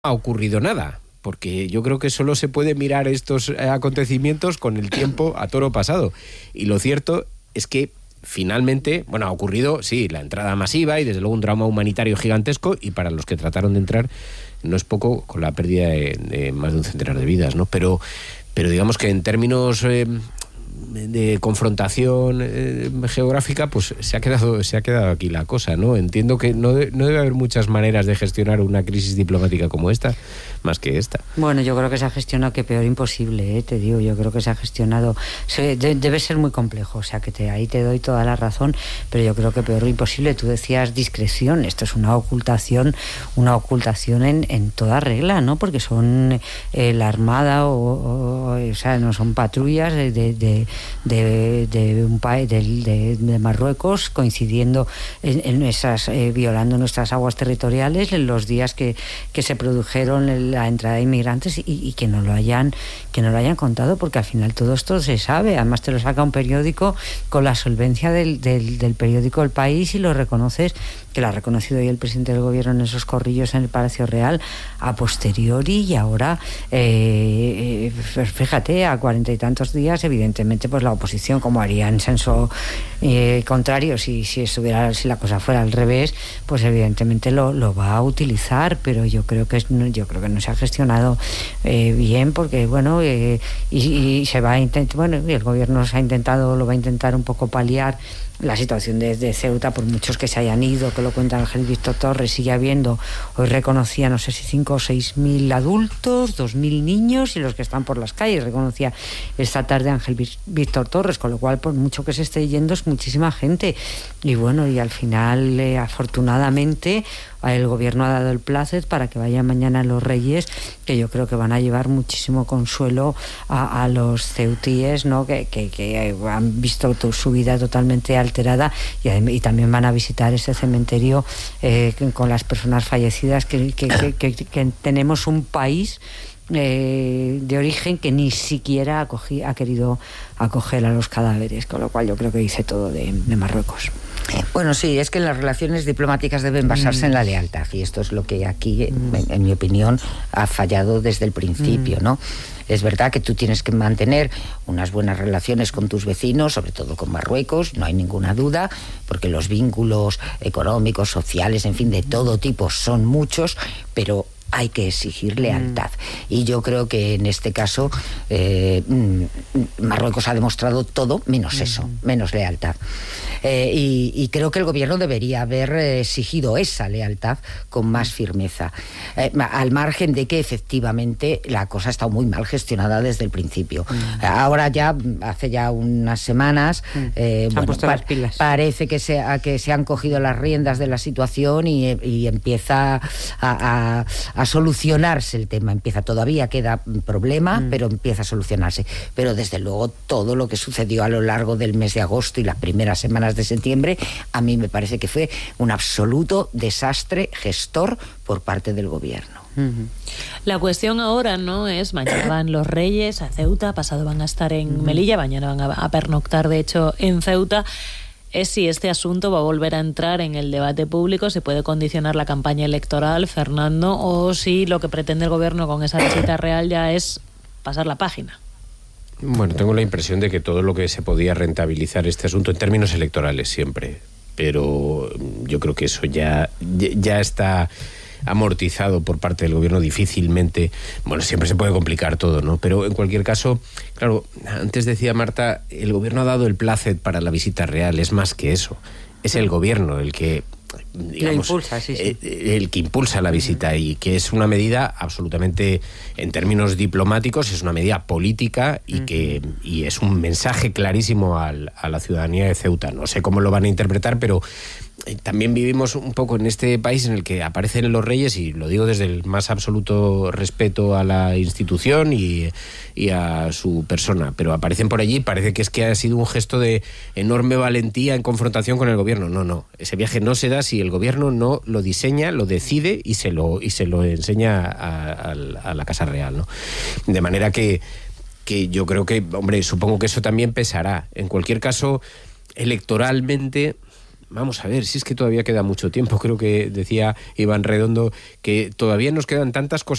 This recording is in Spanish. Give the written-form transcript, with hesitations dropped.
ha ocurrido nada, porque yo creo que solo se puede mirar estos acontecimientos con el tiempo a toro pasado. Y lo cierto es que finalmente, bueno, ha ocurrido, sí, la entrada masiva y desde luego un drama humanitario gigantesco, y para los que trataron de entrar no es poco, con la pérdida de más de un centenar de vidas, ¿no? Pero digamos que en términos de confrontación geográfica, pues se ha quedado aquí la cosa, ¿no? Entiendo que no debe haber muchas maneras de gestionar una crisis diplomática como esta, más que esta. Bueno, yo creo que se ha gestionado que peor imposible, te digo, yo creo que se ha gestionado, debe ser muy complejo, o sea que ahí te doy toda la razón, pero yo creo que peor imposible. Tú decías discreción, esto es una ocultación en toda regla, ¿no? Porque son la Armada o sea, no son patrullas de un país de Marruecos, coincidiendo en esas violando nuestras aguas territoriales en los días que se produjeron la entrada de inmigrantes, y que no lo hayan contado, porque al final todo esto se sabe. Además te lo saca un periódico con la solvencia del periódico El País, y lo reconoces, que lo ha reconocido hoy el presidente del gobierno en esos corrillos en el Palacio Real a posteriori, y ahora fíjate, a 40 y tantos días, evidentemente pues la oposición, como haría en senso contrario si la cosa fuera al revés, pues evidentemente lo va a utilizar, pero yo creo que no se ha gestionado bien, porque bueno, y se va a intentar, bueno, y el gobierno lo va a intentar un poco paliar la situación de Ceuta, por muchos que se hayan ido, que lo cuenta Ángel Víctor Torres. Sigue habiendo, hoy reconocía, no sé si 5 o 6 mil adultos, 2.000 niños y los que están por las calles, reconocía esta tarde Ángel Víctor Torres, con lo cual, por mucho que se esté yendo, es muchísima gente. Y bueno, y al final, afortunadamente, el gobierno ha dado el plácet para que vayan mañana los Reyes, que yo creo que van a llevar muchísimo consuelo a los ceutíes, ¿no? que han visto su vida totalmente alterada, y también van a visitar ese cementerio con las personas fallecidas, que tenemos un país de origen que ni siquiera ha querido acoger a los cadáveres, con lo cual yo creo que dice todo de Marruecos. Bueno, sí, es que las relaciones diplomáticas deben basarse en la lealtad, y esto es lo que aquí, en mi opinión, ha fallado desde el principio, ¿no? Es verdad que tú tienes que mantener unas buenas relaciones con tus vecinos, sobre todo con Marruecos, no hay ninguna duda, porque los vínculos económicos, sociales, en fin, de todo tipo son muchos, pero hay que exigir lealtad. Y yo creo que en este caso Marruecos ha demostrado todo menos eso, menos lealtad. Y creo que el gobierno debería haber exigido esa lealtad con más firmeza, al margen de que efectivamente la cosa ha estado muy mal gestionada desde el principio. Ahora ya, hace ya unas semanas, las pilas. Parece que se han cogido las riendas de la situación, y empieza a solucionarse el tema. Todavía queda problema, pero empieza a solucionarse. Pero desde luego todo lo que sucedió a lo largo del mes de agosto y las primeras semanas de septiembre, a mí me parece que fue un absoluto desastre gestor por parte del gobierno. La cuestión ahora no es, mañana van los Reyes a Ceuta, pasado van a estar en Melilla, mañana van a pernoctar de hecho en Ceuta. Es si este asunto va a volver a entrar en el debate público, se puede condicionar la campaña electoral, Fernando, o si lo que pretende el gobierno con esa visita real ya es pasar la página. Bueno, tengo la impresión de que todo lo que se podía rentabilizar este asunto en términos electorales siempre, pero yo creo que eso ya está amortizado por parte del gobierno difícilmente. Bueno, siempre se puede complicar todo, ¿no? Pero en cualquier caso, claro, antes decía Marta, el gobierno ha dado el plácet para la visita real. Es más que eso, es el gobierno el que, digamos, el que impulsa la visita, y que es una medida absolutamente, en términos diplomáticos, es una medida política, y es un mensaje clarísimo a la ciudadanía de Ceuta. No sé cómo lo van a interpretar, pero también vivimos un poco en este país en el que aparecen los Reyes, y lo digo desde el más absoluto respeto a la institución y a su persona, pero aparecen por allí, parece que ha sido un gesto de enorme valentía en confrontación con el gobierno. No, ese viaje no se da si el gobierno no lo diseña, lo decide y se lo enseña a la Casa Real, ¿no? De manera que yo creo que, hombre, supongo que eso también pesará. En cualquier caso, electoralmente, vamos a ver, si es que todavía queda mucho tiempo. Creo que decía Iván Redondo que todavía nos quedan tantas cosas